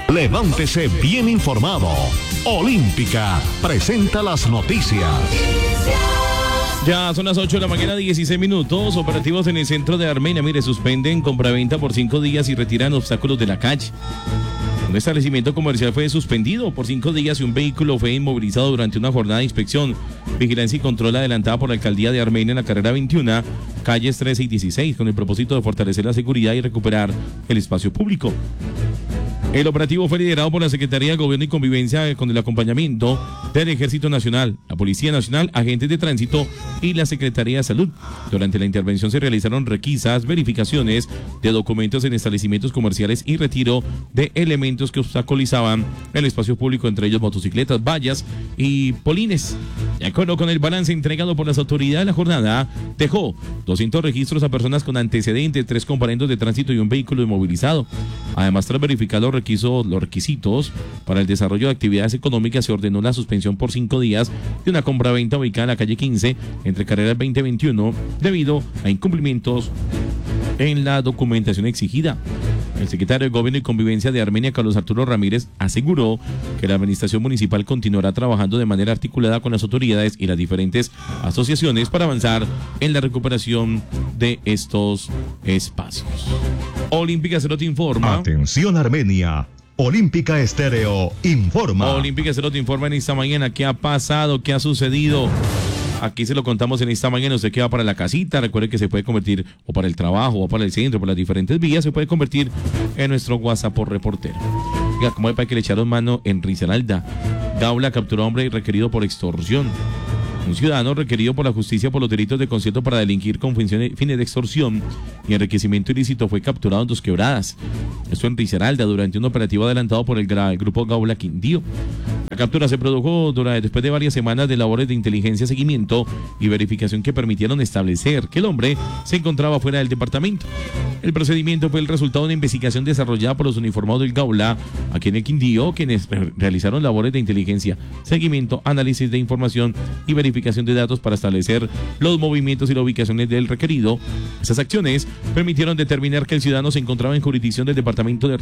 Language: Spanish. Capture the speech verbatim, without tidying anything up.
Levántese bien informado. Olímpica presenta las noticias. Ya son las ocho de la mañana, dieciséis minutos. Operativos en el centro de Armenia. Mire, suspenden compraventa por cinco días y retiran obstáculos de la calle. Un establecimiento comercial fue suspendido por cinco días y un vehículo fue inmovilizado durante una jornada de inspección, vigilancia y control adelantada por la alcaldía de Armenia en la carrera veintiuno, calles trece y dieciséis, con el propósito de fortalecer la seguridad y recuperar el espacio público. El operativo fue liderado por la Secretaría de Gobierno y Convivencia con el acompañamiento del Ejército Nacional, la Policía Nacional, agentes de tránsito y la Secretaría de Salud. Durante la intervención se realizaron requisas, verificaciones de documentos en establecimientos comerciales y retiro de elementos que obstaculizaban el espacio público, entre ellos motocicletas, vallas y polines. De acuerdo con el balance entregado por las autoridades, la jornada dejó doscientos registros a personas con antecedentes, tres comparendos de tránsito y un vehículo inmovilizado. Además, tras verificar los requisitos, los requisitos para el desarrollo de actividades económicas, se ordenó la suspensión por cinco días de una compraventa ubicada en la calle quince, entre carreras veinte y veintiuno, debido a incumplimientos en la documentación exigida. El secretario de Gobierno y Convivencia de Armenia, Carlos Arturo Ramírez, aseguró que la administración municipal continuará trabajando de manera articulada con las autoridades y las diferentes asociaciones para avanzar en la recuperación de estos espacios. Olímpica Estéreo te informa. Atención Armenia. Olímpica Estéreo informa. Olímpica Estéreo te informa en esta mañana qué ha pasado, qué ha sucedido. Aquí se lo contamos en esta mañana. Usted que va para la casita, recuerde que se puede convertir, o para el trabajo, o para el centro, por las diferentes vías, se puede convertir en nuestro WhatsApp por reportero. Oiga, ¿cómo es para que le echaron mano en Risaralda? Gaula capturó a hombre requerido por extorsión. Un ciudadano requerido por la justicia por los delitos de concierto para delinquir con fines de extorsión y enriquecimiento ilícito fue capturado en Dos Quebradas. Esto en Risaralda, durante un operativo adelantado por el, el grupo Gaula Quindío. La captura se produjo durante, después de varias semanas de labores de inteligencia, seguimiento y verificación que permitieron establecer que el hombre se encontraba fuera del departamento. El procedimiento fue el resultado de una investigación desarrollada por los uniformados del Gaula aquí en el Quindío, quienes realizaron labores de inteligencia, seguimiento, análisis de información y verificación de datos para establecer los movimientos y las ubicaciones del requerido. Esas acciones permitieron determinar que el ciudadano se encontraba en jurisdicción del departamento de